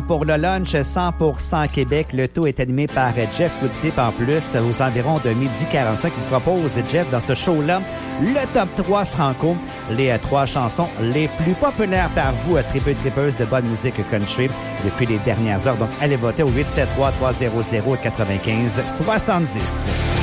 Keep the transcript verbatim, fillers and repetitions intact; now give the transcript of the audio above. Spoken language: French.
pour le lunch cent pour cent Québec. Le tout est animé par Jeff Coutier. En plus, aux environs de midi quarante-cinq, il propose, Jeff, dans ce show-là, le top trois franco, les trois chansons les plus populaires par vous, tripeux tripeuses de bonne musique country depuis les dernières heures. Donc, allez voter au huit sept trois trois zéro zéro quatre-vingt-quinze soixante-dix.